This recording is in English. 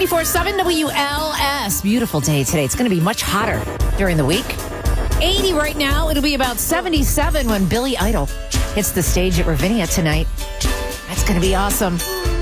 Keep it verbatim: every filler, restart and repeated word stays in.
ninety-four seven W L S. Beautiful day today. It's going to be much hotter during the week. eighty right now. It'll be about seventy-seven when Billy Idol hits the stage at Ravinia tonight. That's going to be awesome.